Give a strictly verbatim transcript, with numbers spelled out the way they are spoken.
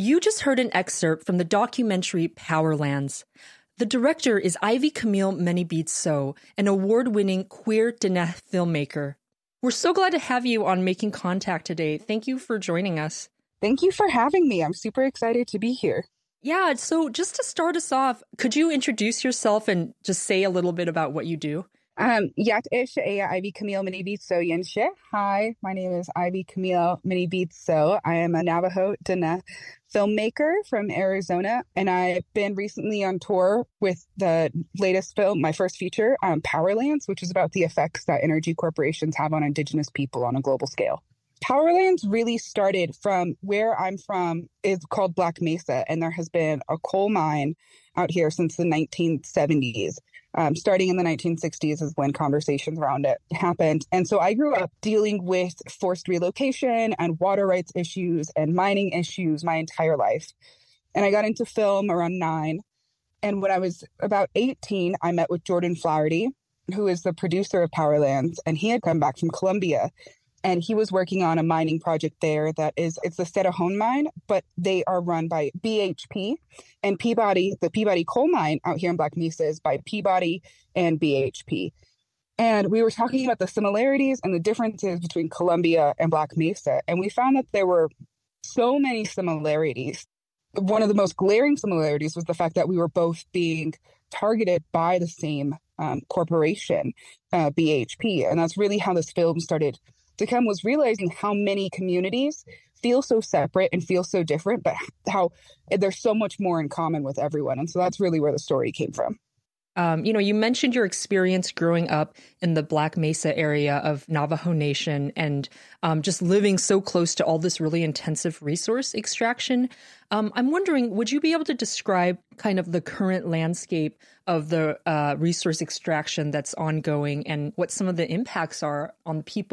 You just heard an excerpt from the documentary Powerlands. The director is Ivy Camille Menibitso, an award-winning queer Diné filmmaker. We're so glad to have you on Making Contact today. Thank you for joining us. Thank you for having me. I'm super excited to be here. Yeah, so just to start us off, could you introduce yourself and just say a little bit about what you do? Um, Yat ish aya Ivy Camille Menibitso Yenshe. Hi, my name is Ivy Camille Menibitso. I am a Navajo Diné filmmaker from Arizona, and I've been recently on tour with the latest film, my first feature, um, Powerlands, which is about the effects that energy corporations have on Indigenous people on a global scale. Powerlands really started from where I'm from. It's called Black Mesa, and there has been a coal mine out here since the nineteen seventies. Um, starting in the nineteen sixties is when conversations around it happened. And so I grew up dealing with forced relocation and water rights issues and mining issues my entire life. And I got into film around nine. And when I was about eighteen, I met with Jordan Flaherty, who is the producer of Powerlands, and he had come back from Colombia. And he was working on a mining project there that is, it's the Cerrejón mine, but they are run by B H P. And Peabody, the Peabody coal mine out here in Black Mesa is by Peabody and B H P. And we were talking about the similarities and the differences between Colombia and Black Mesa. And we found that there were so many similarities. One of the most glaring similarities was the fact that we were both being targeted by the same um, corporation, uh, B H P. And that's really how this film started to come, was realizing how many communities feel so separate and feel so different, but how there's so much more in common with everyone. And so that's really where the story came from. Um, you know, you mentioned your experience growing up in the Black Mesa area of Navajo Nation and um, just living so close to all this really intensive resource extraction. Um, I'm wondering, would you be able to describe kind of the current landscape of the uh, resource extraction that's ongoing and what some of the impacts are on the people